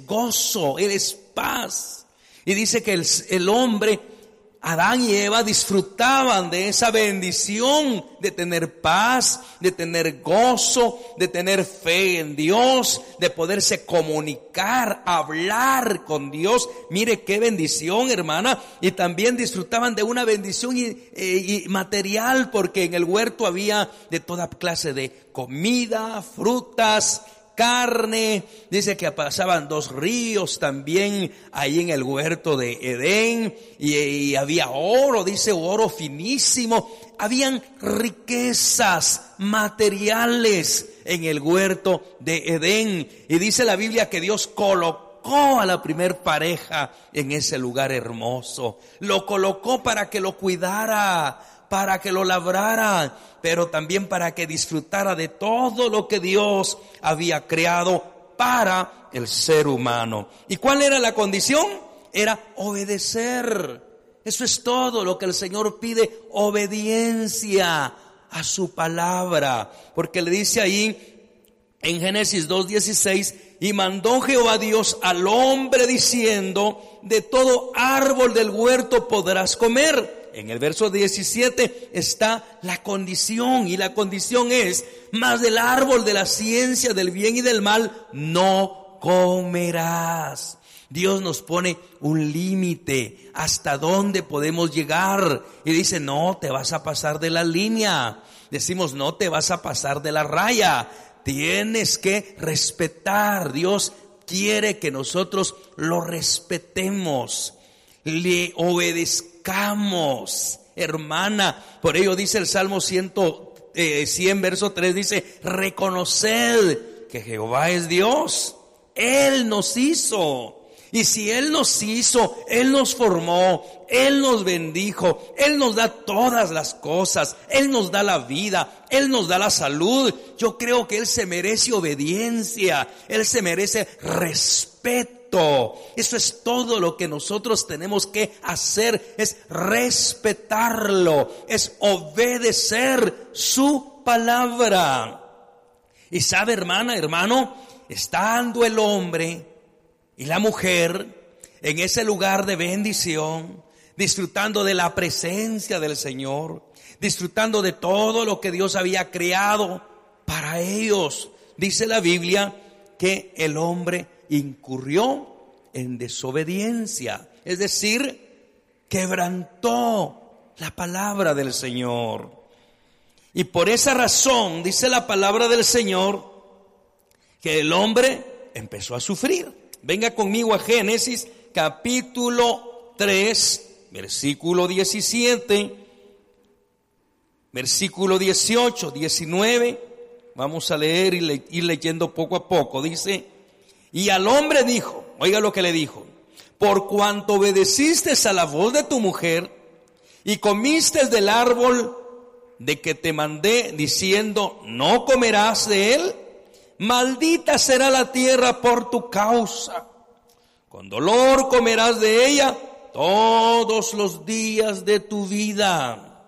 gozo, Él es paz. Y dice que el hombre, Adán y Eva, disfrutaban de esa bendición de tener paz, de tener gozo, de tener fe en Dios, de poderse comunicar, hablar con Dios. Mire qué bendición, hermana. Y también disfrutaban de una bendición y material, porque en el huerto había de toda clase de comida, frutas, carne. Dice que pasaban 2 ríos también ahí en el huerto de Edén, y había oro, dice, oro finísimo. Habían riquezas materiales en el huerto de Edén, y dice la Biblia que Dios colocó a la primer pareja en ese lugar hermoso. Lo colocó para que lo cuidara, para que lo labrara, pero también para que disfrutara de todo lo que Dios había creado para el ser humano. ¿Y cuál era la condición? Era obedecer. Eso es todo lo que el Señor pide, obediencia a su palabra. Porque le dice ahí en Génesis 2:16, y mandó Jehová Dios al hombre diciendo, de todo árbol del huerto podrás comer. En el verso 17 está la condición, y la condición es: mas del árbol de la ciencia del bien y del mal no comerás. Dios nos pone un límite hasta dónde podemos llegar, y dice: no te vas a pasar de la línea. Decimos: no te vas a pasar de la raya. Tienes que respetar. Dios quiere que nosotros lo respetemos, le obedezcamos, hermana. Por ello dice el Salmo 100 verso 3, dice: reconoced que Jehová es Dios, Él nos hizo. Y si Él nos hizo, Él nos formó, Él nos bendijo, Él nos da todas las cosas, Él nos da la vida, Él nos da la salud. Yo creo que Él se merece obediencia, Él se merece respeto. Eso es todo lo que nosotros tenemos que hacer, es respetarlo, es obedecer su palabra. Y sabe, hermana, hermano, estando el hombre y la mujer en ese lugar de bendición, disfrutando de la presencia del Señor, disfrutando de todo lo que Dios había creado para ellos, dice la Biblia que el hombre incurrió en desobediencia, es decir, quebrantó la palabra del Señor. Y por esa razón dice la palabra del Señor que el hombre empezó a sufrir. Venga conmigo a Génesis capítulo 3, versículo 17, versículo 18, 19. Vamos a leer y ir leyendo poco a poco. Dice: y al hombre dijo, oiga lo que le dijo: por cuanto obedeciste a la voz de tu mujer y comiste del árbol de que te mandé diciendo, no comerás de él, maldita será la tierra por tu causa. Con dolor comerás de ella todos los días de tu vida.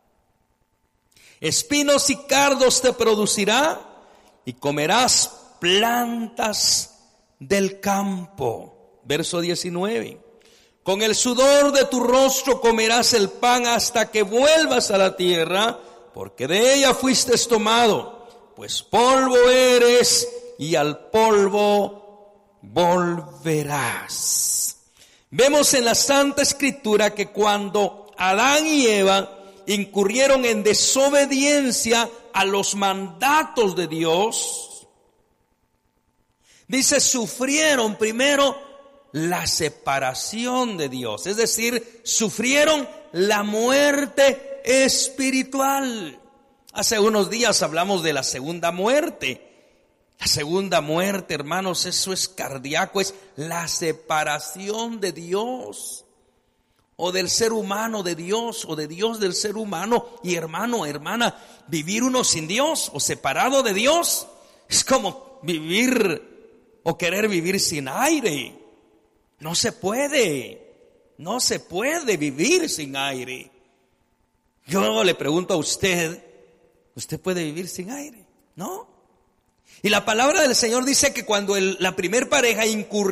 Espinos y cardos te producirá y comerás plantas del campo. Verso 19. Con el sudor de tu rostro comerás el pan hasta que vuelvas a la tierra, porque de ella fuiste tomado. Pues polvo eres y al polvo volverás. Vemos en la Santa Escritura que cuando Adán y Eva incurrieron en desobediencia a los mandatos de Dios, dice, sufrieron primero la separación de Dios, es decir, sufrieron la muerte espiritual. Hace unos días hablamos de la segunda muerte. La segunda muerte, hermanos, eso es cardíaco, es la separación de Dios, o del ser humano de Dios, o de Dios del ser humano. Y hermano, hermana, vivir uno sin Dios o separado de Dios es como vivir o querer vivir sin aire. No se puede vivir sin aire. Yo le pregunto a usted, ¿usted puede vivir sin aire? ¿No? Y la palabra del Señor dice que cuando la primer pareja incurrió